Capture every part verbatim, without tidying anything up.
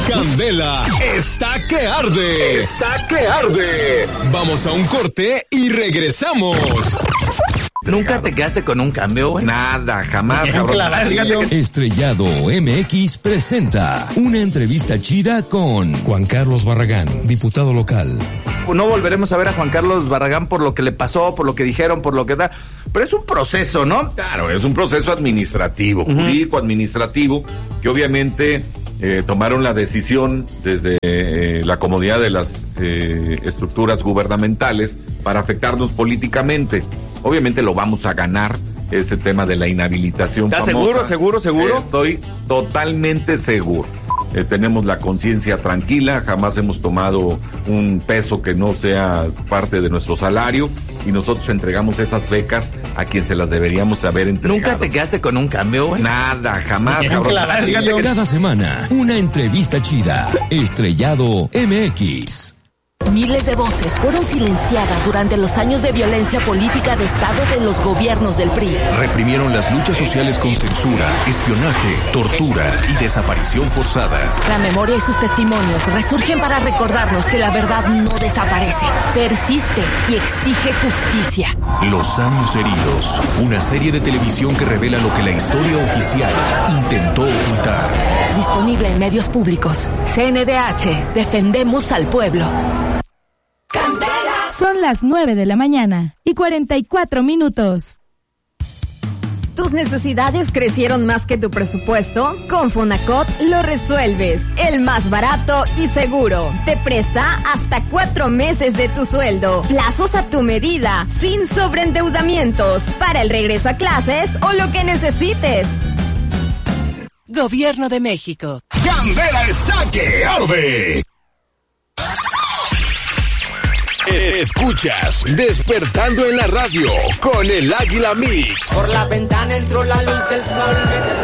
Candela está que arde. Está que arde. Vamos a un corte y regresamos. ¿Nunca te quedaste con un cambio, güey? Nada, jamás, cabrón. Estrellado M X presenta una entrevista chida con Juan Carlos Barragán, diputado local. No volveremos a ver a Juan Carlos Barragán por lo que le pasó, por lo que dijeron, por lo que da. Pero es un proceso, ¿no? Claro, es un proceso administrativo, uh-huh. jurídico administrativo, que obviamente eh, tomaron la decisión desde eh, la comodidad de las eh, estructuras gubernamentales para afectarnos políticamente. Obviamente lo vamos a ganar, ese tema de la inhabilitación. ¿Estás famosa. seguro, seguro, seguro? Estoy totalmente seguro. Eh, tenemos la conciencia tranquila, jamás hemos tomado un peso que no sea parte de nuestro salario y nosotros entregamos esas becas a quien se las deberíamos de haber entregado. ¿Nunca te quedaste con un cambio, güey? Nada, jamás, cabrón. Cada semana, una entrevista chida. Estrellado M X. Miles de voces fueron silenciadas durante los años de violencia política de Estado de los gobiernos del P R I. Reprimieron las luchas sociales con censura, espionaje, tortura y desaparición forzada. La memoria y sus testimonios resurgen para recordarnos que la verdad no desaparece, persiste y exige justicia. Los años heridos, una serie de televisión que revela lo que la historia oficial intentó ocultar. Disponible en medios públicos. C N D H, defendemos al pueblo. Son las nueve de la mañana y cuarenta y cuatro minutos. ¿Tus necesidades crecieron más que tu presupuesto? Con Fonacot lo resuelves. El más barato y seguro. Te presta hasta cuatro meses de tu sueldo. Plazos a tu medida, sin sobreendeudamientos. Para el regreso a clases o lo que necesites. Gobierno de México. Candela está que arde. Escuchas Despertando en la Radio con el Águila Mix. Por la ventana entró la luz del sol.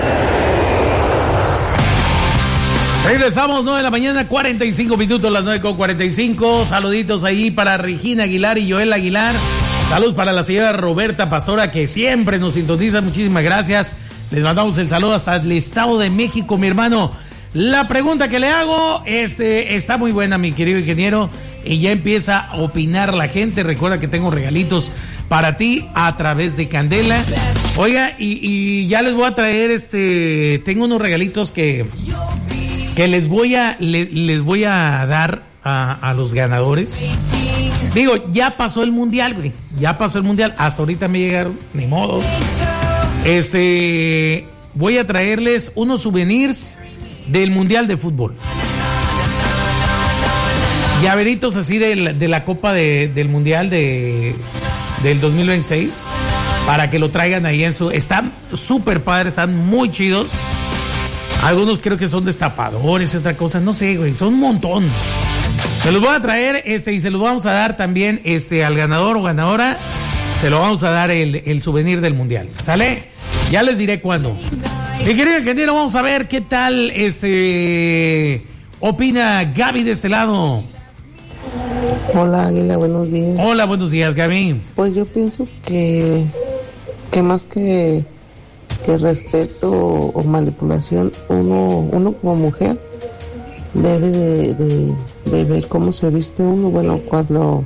Regresamos, nueve de la mañana, cuarenta y cinco minutos, las nueve con cuarenta y cinco. Saluditos ahí para Regina Aguilar y Joel Aguilar. Salud para la señora Roberta Pastora, que siempre nos sintoniza. Muchísimas gracias. Les mandamos el saludo hasta el Estado de México, mi hermano. La pregunta que le hago este, está muy buena, mi querido ingeniero, y ya empieza a opinar la gente. Recuerda que tengo regalitos para ti a través de Candela. Oiga, y, y ya les voy a traer, este, tengo unos regalitos que, que les voy a, le, les voy a dar a, a los ganadores. Digo, ya pasó el mundial, güey, ya pasó el mundial. Hasta ahorita me llegaron, ni modo. Este, voy a traerles unos souvenirs del Mundial de Fútbol. Llaveritos así de la, de la Copa de, del Mundial de, del dos mil veintiséis, para que lo traigan ahí en su... Están súper padres, están muy chidos. Algunos creo que son destapadores y otra cosa, no sé, güey, son un montón. Se los voy a traer este y se los vamos a dar también este al ganador o ganadora. Se lo vamos a dar el, el souvenir del Mundial, ¿sale? Ya les diré cuándo. Mi querido ingeniero, vamos a ver qué tal este opina Gaby de este lado. Hola Águila, buenos días. Hola, buenos días, Gaby. Pues yo pienso que que más que que respeto o manipulación, uno uno como mujer debe de, de, de ver cómo se viste uno. Bueno, cuando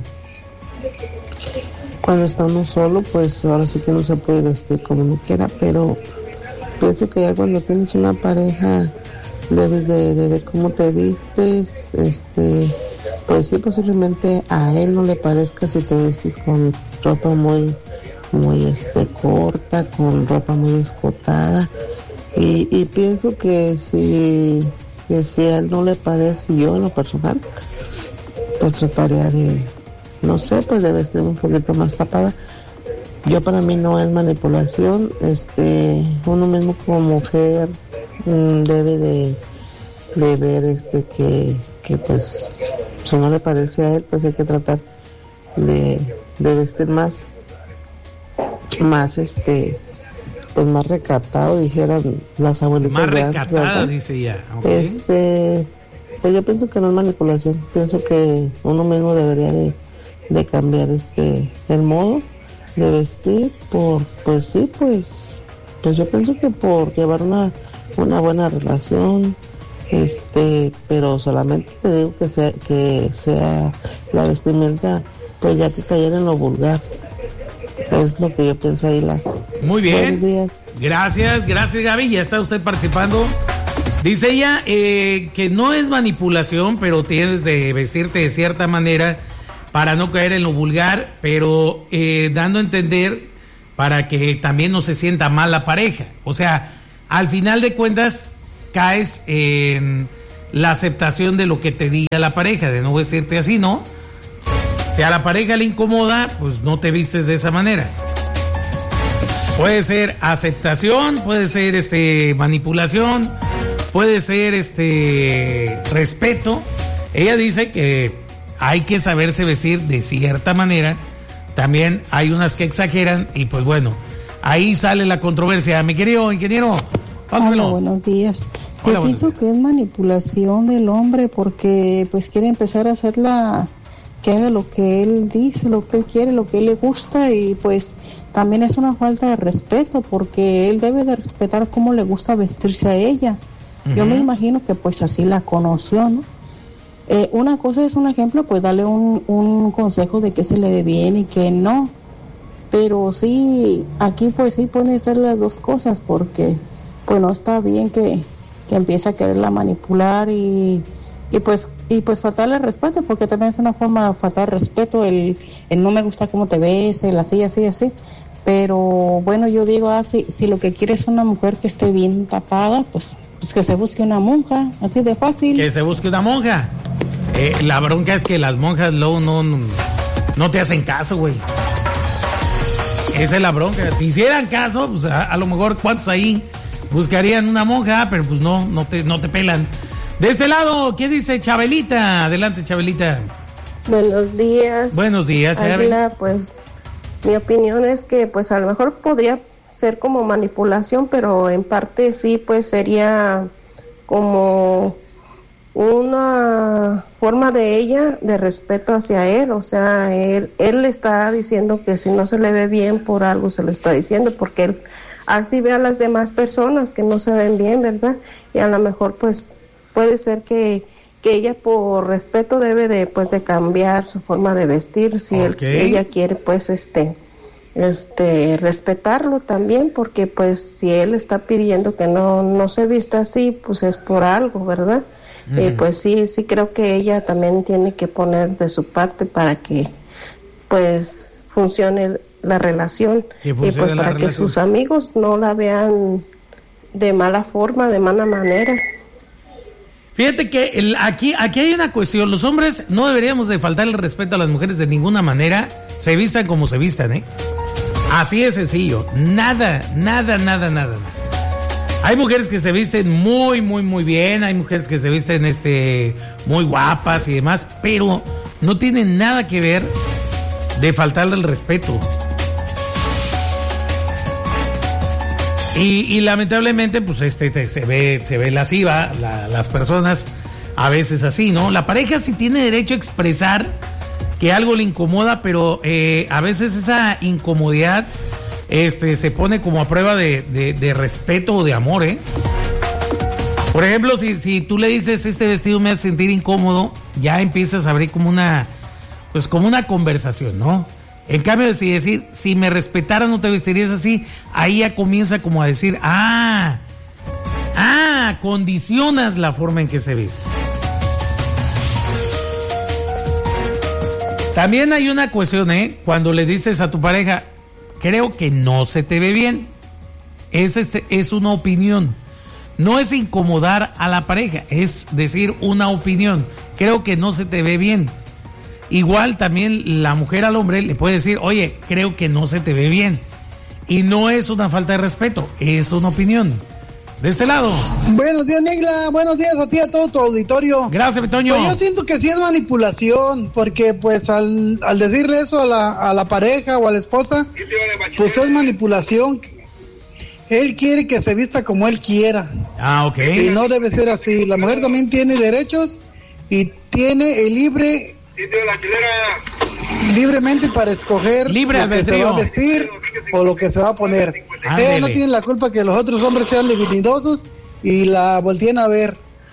cuando está uno solo, pues ahora sí que no se puede vestir como uno quiera, pero pienso que ya cuando tienes una pareja debes de, de ver cómo te vistes, este, pues sí, posiblemente a él no le parezca si te vestes con ropa muy, muy este, corta, con ropa muy escotada, y, y pienso que si, que si a él no le parece, yo en lo personal, pues trataría de, no sé, pues de vestir un poquito más tapada. Yo, para mí no es manipulación, este, uno mismo como mujer mmm, debe de, de ver este que, que pues si no le parece a él, pues hay que tratar de, de vestir más, más este, pues más recatado, dijeran las abuelitas. Más de antes, recatada, ¿verdad? dice ya. Okay. Este, pues yo pienso que no es manipulación, pienso que uno mismo debería de, de cambiar este, el modo de vestir, por, pues sí, pues, pues yo pienso que por llevar una, una buena relación, este, pero solamente te digo que sea, que sea la vestimenta, pues ya que cayera en lo vulgar. Es lo que yo pienso ahí. La... Muy bien. Buenos días. Gracias, gracias Gaby, ya está usted participando. Dice ella eh, que no es manipulación, pero tienes de vestirte de cierta manera para no caer en lo vulgar, pero eh, dando a entender para que también no se sienta mal la pareja. O sea, al final de cuentas caes en la aceptación de lo que te diga la pareja, de no vestirte así, ¿no? Si a la pareja le incomoda, pues no te vistes de esa manera. Puede ser aceptación, puede ser este manipulación, puede ser este respeto. Ella dice que hay que saberse vestir de cierta manera. También hay unas que exageran y pues bueno, ahí sale la controversia. Mi querido ingeniero, pásamelo. Hola, buenos días. Hola, Yo pienso buenos días. que es manipulación del hombre porque pues quiere empezar a hacerla que haga lo que él dice, lo que él quiere, lo que él le gusta, y pues también es una falta de respeto porque él debe de respetar cómo le gusta vestirse a ella. Uh-huh. Yo me imagino que pues así la conoció, ¿no? Eh, una cosa es un ejemplo, pues darle un, un consejo de que se le ve bien y que no, pero sí, aquí pues sí pueden ser las dos cosas porque pues no está bien que, que empiece a quererla manipular y, y pues y pues faltarle respeto, porque también es una forma de faltar respeto el, el no me gusta cómo te ves, el así, así, así. Pero bueno, yo digo, ah, si, si lo que quiere es una mujer que esté bien tapada, pues, pues que se busque una monja, así de fácil. Que se busque una monja. Eh, la bronca es que las monjas luego no, no, no te hacen caso, güey. Esa es la bronca. Si hicieran caso, pues a, a lo mejor cuántos ahí buscarían una monja, pero pues no, no te, no te pelan. De este lado, ¿qué dice Chabelita? Adelante, Chabelita. Buenos días. Buenos días, Chabel. Águila, pues mi opinión es que pues a lo mejor podría ser como manipulación, pero en parte sí, pues sería como una forma de ella de respeto hacia él. O sea, él, él le está diciendo que si no se le ve bien por algo se lo está diciendo, porque él así ve a las demás personas que no se ven bien, ¿verdad? Y a lo mejor pues puede ser que, que ella por respeto debe de pues de cambiar su forma de vestir, si él, Okay. ella quiere pues este este respetarlo también, porque pues si él está pidiendo que no no se vista así, pues es por algo, ¿verdad? Y uh-huh. eh, pues sí, sí creo que ella también tiene que poner de su parte para que pues funcione la relación, y pues para relación. que sus amigos no la vean de mala forma, de mala manera. Fíjate que el, aquí, aquí hay una cuestión. Los hombres no deberíamos de faltar el respeto a las mujeres de ninguna manera, se vistan como se vistan, ¿eh? Así de sencillo. Nada, nada, nada, nada. Hay mujeres que se visten muy, muy, muy bien. Hay mujeres que se visten este, muy guapas y demás, pero no tienen nada que ver de faltarle el respeto. Y, y lamentablemente, pues este te, se ve, se ve lasciva la, las personas a veces así, ¿no? La pareja sí tiene derecho a expresar que algo le incomoda, pero eh, a veces esa incomodidad este se pone como a prueba de, de, de respeto o de amor, ¿eh? Por ejemplo, si, si tú le dices este vestido me hace sentir incómodo, ya empiezas a abrir como una, pues como una conversación, ¿no? En cambio, si decir, si me respetaras no te vestirías así, ahí ya comienza como a decir, ah, ah, condicionas la forma en que se viste. También hay una cuestión, ¿eh? Cuando le dices a tu pareja, creo que no se te ve bien, es, este, es una opinión. No es incomodar a la pareja, es decir una opinión. Creo que no se te ve bien. Igual también la mujer al hombre le puede decir, oye, creo que no se te ve bien. Y no es una falta de respeto, es una opinión. De este lado. Buenos días, Negla. Buenos días a ti, a todo tu auditorio. Gracias, Betoño. Pues yo siento que sí es manipulación, porque pues al, al decirle eso a la, a la pareja o a la esposa, pues es manipulación. Él quiere que se vista como él quiera. Ah, ok. Y no debe ser así. La mujer también tiene derechos y tiene el libre... libremente para escoger Libre lo que se va a vestir o lo que se va a poner. Ella no tiene la culpa que los otros hombres sean libidinosos y la volteen a ver,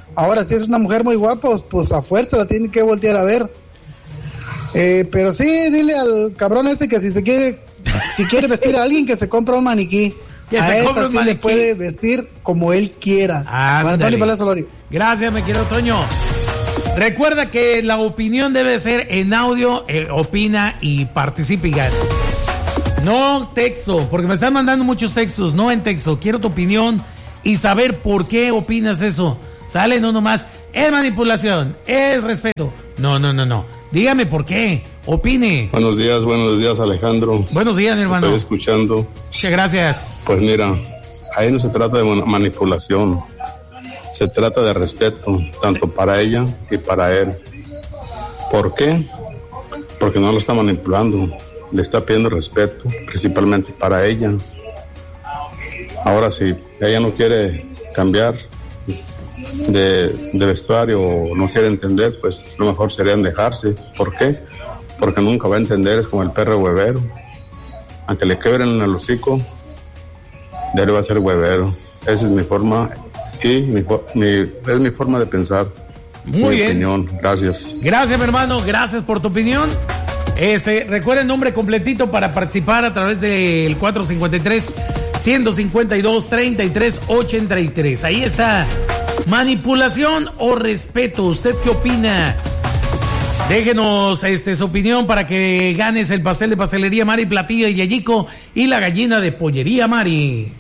Ahora, si es una mujer muy guapa, pues, pues a fuerza la tiene que voltear a ver. Eh, pero sí, dile al cabrón ese que si se quiere, si quiere vestir a alguien, que se compra un maniquí. Que a se esa compre un sí maniquí. le puede vestir como él quiera. Juan Antonio Palacio Lori. Gracias, mi querido Toño. Recuerda que la opinión debe ser en audio, eh, opina y participa y gana. No texto, porque me están mandando muchos textos, no en texto. Quiero tu opinión y saber por qué opinas eso. Sale, no nomás, es manipulación, es respeto. No, no, no, no. Dígame por qué, opine. Buenos días, buenos días, Alejandro. Buenos días, mi hermano. Estoy escuchando. Muchas gracias. Pues mira, ahí no se trata de manipulación, se trata de respeto, tanto para ella y para él. ¿Por qué? Porque no lo está manipulando, le está pidiendo respeto, principalmente para ella. Ahora, si ella no quiere cambiar de, de vestuario o no quiere entender, pues lo mejor sería dejarse. ¿Por qué? Porque nunca va a entender, es como el perro huevero. Aunque le quebren el hocico, de él va a ser huevero. Esa es mi forma y mi, mi, es mi forma de pensar. Muy mi bien. opinión. Gracias. Gracias, mi hermano, gracias por tu opinión. Este, recuerda el nombre completito para participar a través del cuatro cinco tres, uno cinco dos, tres tres ocho tres. Ahí está. ¿Manipulación o respeto? ¿Usted qué opina? Déjenos este, su opinión para que ganes el pastel de pastelería Mari, platillo de Yayico y la gallina de pollería Mari.